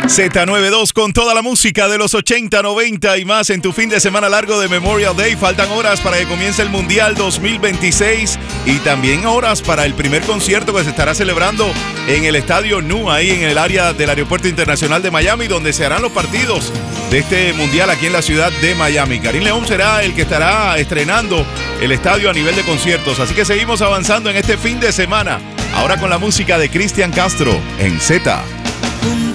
Z92 con toda la música de los 80, 90 y más en tu fin de semana largo de Memorial Day. Faltan horas para que comience el Mundial 2026 y también horas para el primer concierto que se estará celebrando en el Estadio Nu, ahí en el área del Aeropuerto Internacional de Miami, donde se harán los partidos de este Mundial aquí en la ciudad de Miami. Karim León será el que estará estrenando el estadio a nivel de conciertos, así que seguimos avanzando en este fin de semana. Ahora con la música de Cristian Castro en Z. Un